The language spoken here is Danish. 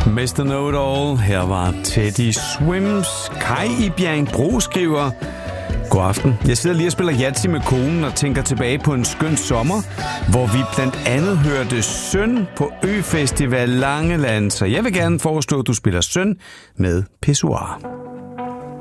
Mr. Know-It-All. Her var Teddy Swims. Kai i Bjerringbro skriver: God aften. Jeg sidder lige og spiller Yatzy med konen og tænker tilbage på en skøn sommer, hvor vi blandt andet hørte Søn på Øfestival Langeland. Så jeg vil gerne foreslå, at du spiller Søn med Pissoir.